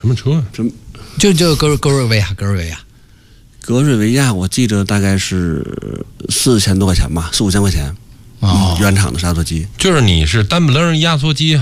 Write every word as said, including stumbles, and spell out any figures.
什么车？ 什么？ 就就格格瑞维亚，格瑞维亚， 格瑞维亚，我记得大概是四千多块钱吧，四五千块钱。哦，原厂的压缩机。 就是你是单不楞压缩机